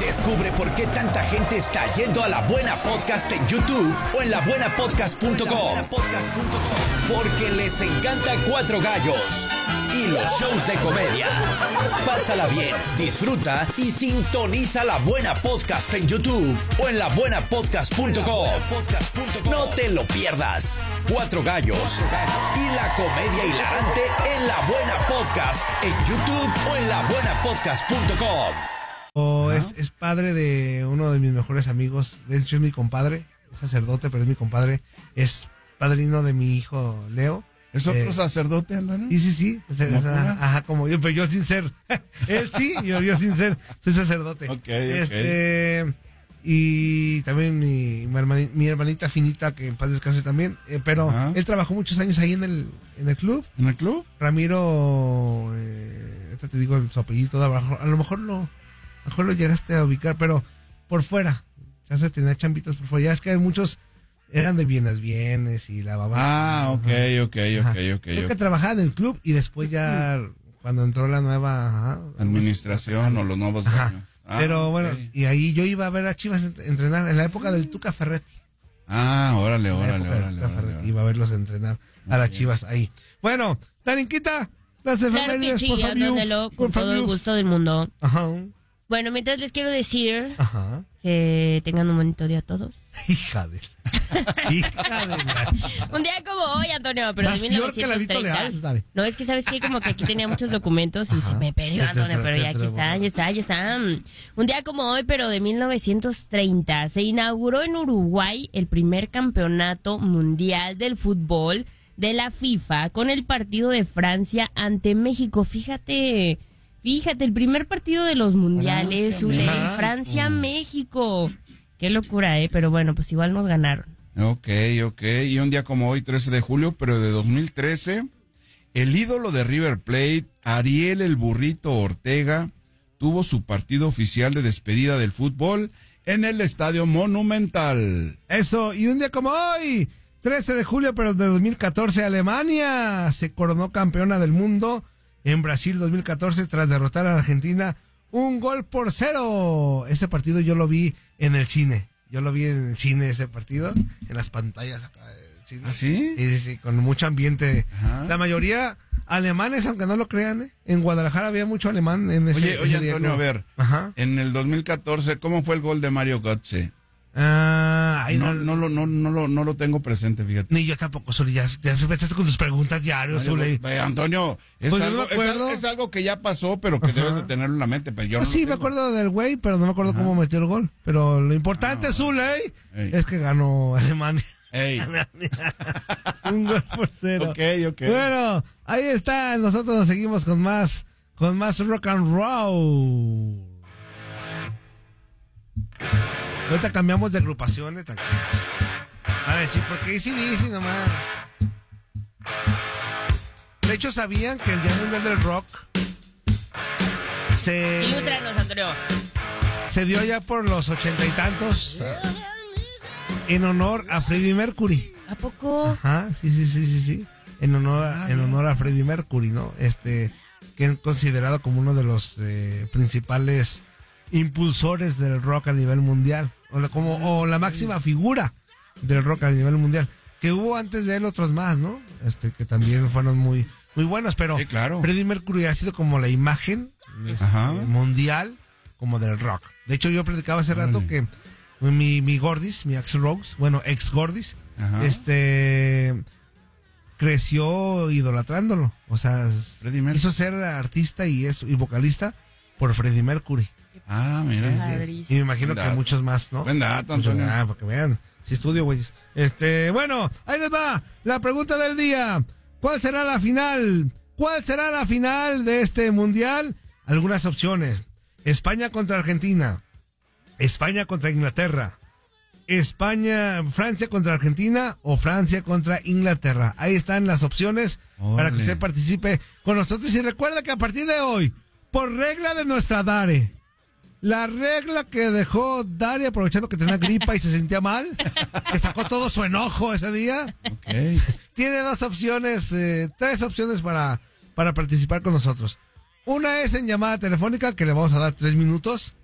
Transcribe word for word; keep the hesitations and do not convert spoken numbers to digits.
Descubre por qué tanta gente está yendo a La Buena Podcast en YouTube o en la buena podcast punto com. Porque les encanta Cuatro Gallos y los shows de comedia. Pásala bien, disfruta y sintoniza La Buena Podcast en YouTube o en la buena podcast punto com. No te lo pierdas. Cuatro Gallos y la comedia hilarante en La Buena Podcast en YouTube o en la buena podcast punto com. Oh, es, es padre de uno de mis mejores amigos. De hecho es mi compadre, es sacerdote, pero es mi compadre. Es padrino de mi hijo Leo. ¿Es otro eh, sacerdote, Andano? Sí, sí, sí. Ajá, ajá, como yo, pero yo sin ser. Él sí, yo, yo sin ser. Soy sacerdote. Ok, este, ok. Y también mi, mi, hermanita, mi hermanita Finita, que en paz descanse también. Eh, pero ajá. Él trabajó muchos años ahí en el, en el club. ¿En el club? Ramiro, eh, esto te digo su apellido, a lo mejor lo, a lo mejor lo llegaste a ubicar, pero por fuera. Ya se tenía chambitas por fuera. Ya es que hay muchos. Eran de bienes bienes y la babá. Ah, ok, ok, ok, ok. Creo okay. que trabajaba en el club y después ya cuando entró la nueva ajá, administración o los nuevos dueños. Ah, pero bueno, okay. Y ahí yo iba a ver a Chivas entrenar en la época del Tuca Ferretti. Ah, órale, órale, órale, órale, órale. Iba a verlos entrenar a las Chivas ahí. Bueno, Darinquita, las efemérides, claro que sí, por favor. Con todo el gusto del mundo. Ajá. Bueno, mientras les quiero decir Ajá. que tengan un bonito día todos. Hija de... Hija de... Un día como hoy, Antonio, pero de mil novecientos treinta. No, es que sabes que como que aquí tenía muchos documentos y Ajá. se me perdió, Antonio, pero ya aquí está, ya está, ya está. Un día como hoy, pero de mil novecientos treinta, se inauguró en Uruguay el primer campeonato mundial del fútbol de la FIFA con el partido de Francia ante México. Fíjate... Fíjate, el primer partido de los mundiales, Zule, Francia-México. Qué locura, ¿eh? Pero bueno, pues igual nos ganaron. Ok, ok. Y un día como hoy, trece de julio, pero de dos mil trece, el ídolo de River Plate, Ariel el Burrito Ortega, tuvo su partido oficial de despedida del fútbol en el Estadio Monumental. Eso, y un día como hoy, trece de julio, pero de dos mil catorce, Alemania se coronó campeona del mundo en Brasil dos mil catorce tras derrotar a Argentina un gol por cero. Ese partido yo lo vi en el cine. Yo lo vi en el cine ese partido, en las pantallas acá del cine. ¿Ah, sí? Sí, sí, sí, con mucho ambiente. Ajá. La mayoría alemanes, aunque no lo crean, ¿eh? En Guadalajara había mucho alemán en ese Oye, oye ese Antonio, a ver, Ajá. En el dos mil catorce, ¿cómo fue el gol de Mario Götze? Ah, ahí no, no, no, no, no, no, lo, no lo tengo presente, fíjate. Ni yo tampoco, Zuli, ya, ya empezaste con tus preguntas diarios, Zuli. Eh, Antonio, es, pues algo, no es, algo, es algo que ya pasó, pero que Ajá. debes de tenerlo en la mente. Pero yo ah, no sí, me acuerdo del güey, pero no me acuerdo Ajá. cómo metió el gol. Pero lo importante, ah, Zuli, es que ganó Alemania. Ey. Un gol por cero. Ok, ok. Bueno, ahí está, nosotros seguimos con más, con más rock and roll. Ahorita cambiamos de agrupaciones, tranquilos. A ver, sí, porque sí, sí, nomás. De hecho, ¿sabían que el Día Mundial del Rock se... Ilústranos, Antonio. Se dio ya por los ochenta y tantos en honor a Freddie Mercury. ¿A poco? Ajá, sí, sí, sí, sí, sí. En honor, a, en honor a Freddie Mercury, ¿no? Este, que es considerado como uno de los eh, principales impulsores del rock a nivel mundial, o la, como o la máxima figura del rock a nivel mundial, que hubo antes de él otros más, ¿no? Este que también fueron muy muy buenos, pero sí, claro. Freddie Mercury ha sido como la imagen este, mundial como del rock. De hecho, yo predicaba hace rato Vale. que mi mi Gordis, mi Axl Rose, bueno, ex Gordis, Ajá. este creció idolatrándolo, o sea, hizo ser artista y es y vocalista por Freddie Mercury. Ah, mira. Sí. Y me imagino Buen que dato. muchos más, ¿no? Buen dato, Antonio. Ah, para que vean. Sí estudio, güeyes. Este, bueno, ahí les va la pregunta del día. ¿Cuál será la final? ¿Cuál será la final de este mundial? Algunas opciones. España contra Argentina. España contra Inglaterra. España, Francia contra Argentina o Francia contra Inglaterra. Ahí están las opciones Olé. para que usted participe con nosotros. Y recuerda que a partir de hoy, por regla de nuestra Dare, la regla que dejó Dari aprovechando que tenía gripa y se sentía mal, que sacó todo su enojo ese día, okay. tiene dos opciones, eh, tres opciones para, para participar con nosotros. Una es en llamada telefónica, que le vamos a dar tres minutos.